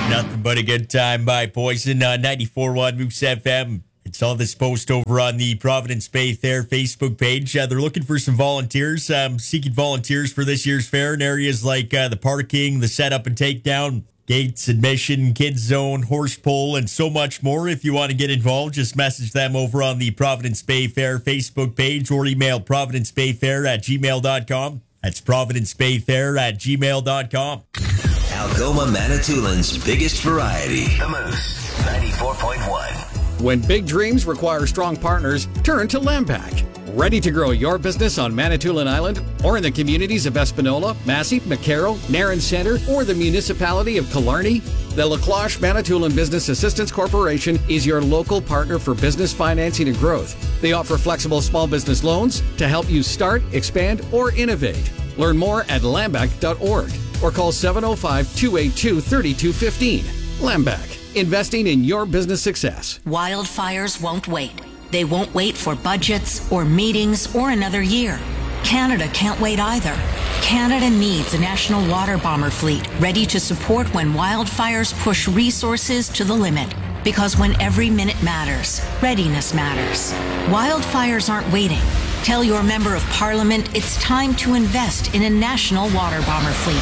Nothing but a good time by Poison on 94.1 Moose FM. I saw this post over on the Providence Bay Fair Facebook page. They're looking for some volunteers, seeking volunteers for this year's fair in areas like the parking, the setup and takedown, gates, admission, kids zone, horse pull, and so much more. If you want to get involved, just message them over on the Providence Bay Fair Facebook page or email providencebayfair@gmail.com. That's providencebayfair@gmail.com. Algoma Manitoulин's biggest variety. The Moose 94.1. When big dreams require strong partners, turn to Lamback. Ready to grow your business on Manitoulin Island or in the communities of Espanola, Massey, McCarroll, Nairn Centre, or the municipality of Killarney? The Lacloche Manitoulin Business Assistance Corporation is your local partner for business financing and growth. They offer flexible small business loans to help you start, expand, or innovate. Learn more at lamback.org or call 705-282-3215. Lamback, investing in your business success. Wildfires won't wait. They won't wait for budgets or meetings or another year. Canada can't wait either. Canada needs a national water bomber fleet ready to support when wildfires push resources to the limit. Because when every minute matters, readiness matters. Wildfires aren't waiting. Tell your member of parliament it's time to invest in a national water bomber fleet.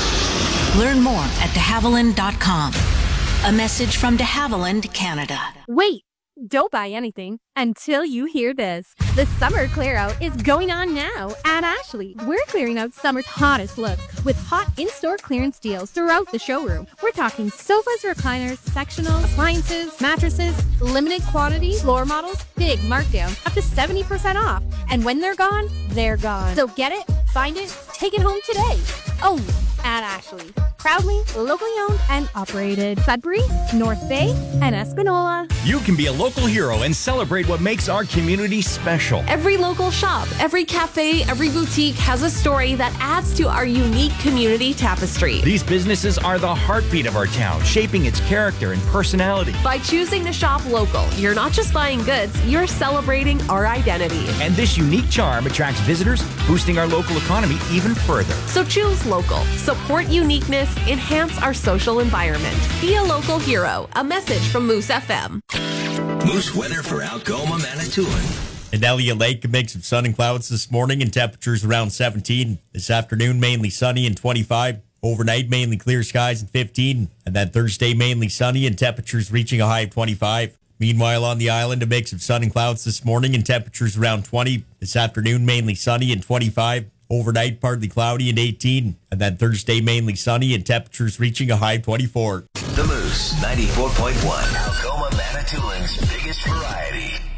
Learn more at de Havilland.com. A message from de Havilland, Canada. Wait, don't buy anything until you hear this. The summer clear out is going on now at Ashley. We're clearing out summer's hottest looks with hot in-store clearance deals throughout the showroom. We're talking sofas, recliners, sectionals, appliances, mattresses, limited quantity, floor models, big markdowns, up to 70% off. And when they're gone, they're gone. So get it, find it, take it home today. Only at Ashley. Proudly locally owned and operated. Sudbury, North Bay, and Espanola. You can be a local hero and celebrate what makes our community special. Every local shop, every cafe, every boutique has a story that adds to our unique community tapestry. These businesses are the heartbeat of our town, shaping its character and personality. By choosing to shop local, you're not just buying goods, you're celebrating our identity. And this unique charm attracts visitors, boosting our local economy even further. So choose local, support uniqueness, enhance our social environment. Be a local hero. A message from Moose FM. Moose weather for Algoma, Manitoulin. In Elliott Lake, a mix of sun and clouds this morning and temperatures around 17. This afternoon, mainly sunny and 25. Overnight, mainly clear skies and 15. And then Thursday, mainly sunny and temperatures reaching a high of 25. Meanwhile, on the island, a mix of sun and clouds this morning and temperatures around 20. This afternoon, mainly sunny and 25. Overnight, partly cloudy and 18. And then Thursday, mainly sunny and temperatures reaching a high of 24. The Moose 94.1. Algoma Manitoulin's biggest variety.